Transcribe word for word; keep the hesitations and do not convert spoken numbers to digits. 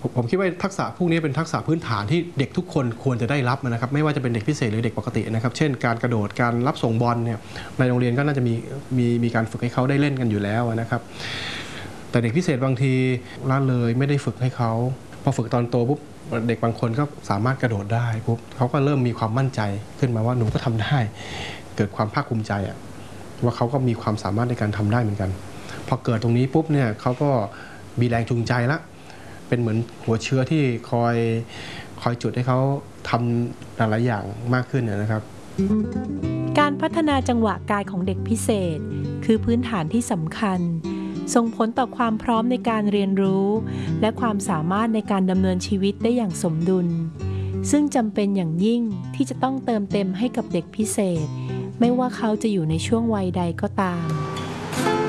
ผมคิดว่าทักษะพวกนี้เป็นทักษะพื้นฐานที่เด็กทุกคนควรจะได้รับนะครับไม่ว่าจะเป็นเด็กพิเศษหรือเด็กปกตินะครับเช่นการกระโดดการรับส่งบอลเนี่ยในโรงเรียนก็น่าจะมีมีมีการฝึกให้เขาได้เล่นกันอยู่แล้วนะครับแต่เด็กพิเศษบางทีละเลยไม่ได้ฝึกให้เขาพอฝึกตอนโตปุ๊บเด็กบางคนก็สามารถกระโดดได้ปุ๊บเขาก็เริ่มมีความมั่นใจขึ้นมาว่าหนูก็ทำได้เกิดความภาคภูมิใจอะว่าเขาก็มีความสามารถในการทำได้เหมือนกันพอเกิดตรงนี้ปุ๊บเนี่ยเขาก็มีแรงจูงใจละเป็นเหมือนหัวเชื้อที่คอยคอยจุดให้เขาทำหลายๆอย่างมากขึ้นนะครับการพัฒนาจังหวะกายของเด็กพิเศษคือพื้นฐานที่สำคัญส่งผลต่อความพร้อมในการเรียนรู้และความสามารถในการดำเนินชีวิตได้อย่างสมดุลซึ่งจำเป็นอย่างยิ่งที่จะต้องเติมเต็มให้กับเด็กพิเศษไม่ว่าเขาจะอยู่ในช่วงวัยใดก็ตาม